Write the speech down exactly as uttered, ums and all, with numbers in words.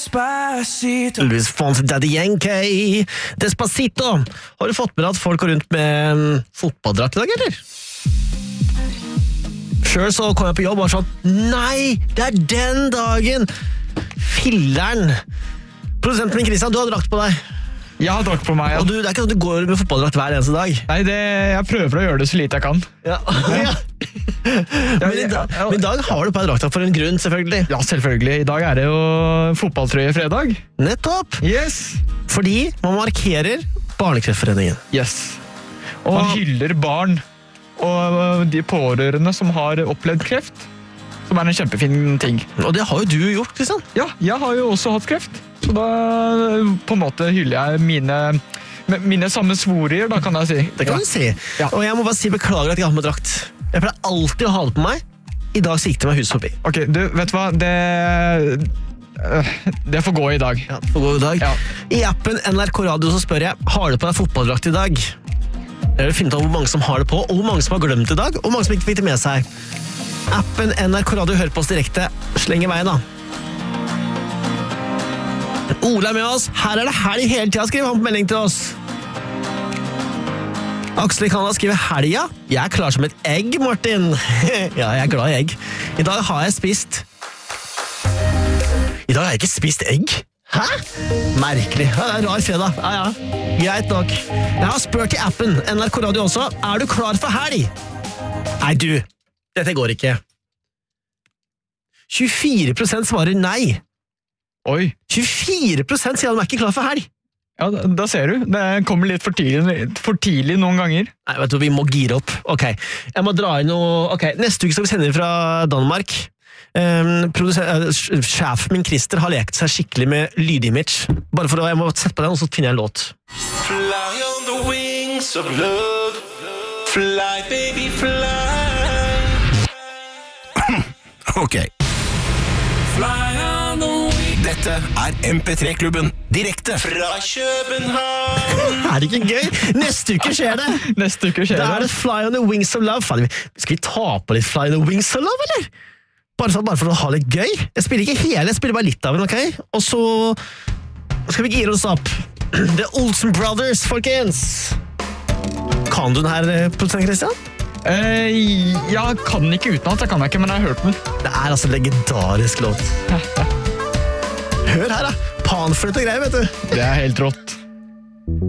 Luis Fonsi, Daddy Yankee, Despacito. Har du fått med at folk går rundt med um, fotballdrakt i dag, eller? Selv så kom jeg på jobb og var sånn, nei, det er den dagen! Filleren! Produsenten min, Christian, du har drakt på deg. Jeg har drakt på meg, ja. Og du, det er ikke sånn at du går med fotballdrakt hver eneste dag. Nei, det, jeg prøver å gjøre det så lite jeg kan. Ja, ja. Men i dag, men i dag har du på deg drakta for en grunn, selvfølgelig. Ja, selvfølgelig. I dag er det jo fotballtrøye fredag. Nettopp! Yes! Fordi man markerer Barnekreftforeningen. Yes. Og man hyller barn og de pårørende som har opplevd kreft, som er en kjempefin ting. Og det har jo du gjort, Kristian. Ja, jeg har jo også hatt kreft. Så da på en måte hyller jeg mine, mine sammensvorier, da kan jeg si. Det kan ja. du si. Ja. Og jeg må bare si beklager at jeg har med drakt. Jeg pleier alltid å ha det på meg. I dag så gikk det meg hus forbi. Ok, du, vet du hva? Det, det får gå i dag. Ja, det får gå i dag. Ja. I appen N R K Radio så spør jeg, har du på deg fotballdrakt i dag? Jeg vil finne ut av hvor mange som har det på, og hvor mange som har glemt i dag, og hvor mange som ikke fikk det med seg. Appen N R K Radio hører på oss direkte. Sleng i veien da. Ola er med oss. Her er det helg hele tiden, skriver han på melding til oss. Aksel Kanna skriver helga. Jeg er klar som et egg, Martin. Ja, jeg er glad i egg. I dag har jeg spist... I dag har jeg ikke spist egg. Hæ? Merkelig. Ja, det er rar fredag. Ja, ja. Greit nok. Jeg har spurt i appen N R K Radio også. Er du klar for helg? Nei, du. Dette går ikke. tjuefire prosent svarer nei. Oi. tjuefire prosent sier de er ikke klar for helg. Ja, da, da ser du. Det kommer litt for tidlig, for tidlig noen ganger. Nei, vet du, vi må gire opp. Ok, jeg må dra inn noe... Ok, neste uke skal vi sende fra Danmark. Um, uh, Sjefen min, Christer, har lekt seg skikkelig med lydimage. Bare for å... Jeg må sette på den, og så finner jeg en låt. Fly on the wings of love. Fly, baby, fly. Ok. Fly on the wings. Dette er M P tre-klubben, direkte fra København. Er det ikke gøy? Neste uke skjer det. Neste uke skjer det. Da er det Fly on the Wings of Love. Faen, skal vi ta på litt Fly on the Wings of Love, eller? Bare for, bare for å ha litt gøy. Jeg spiller ikke hele, jeg spiller bare litt av den, ok? Og så skal vi gire oss opp. The Olsen Brothers, folkens. Kan du den her, produsent Christian? Eh, jeg kan den ikke utenat, det kan jeg ikke, men jeg har hørt den. Det er altså en legendarisk låt. Hør her da, panfløyt og greier, vet du. Det er helt rått.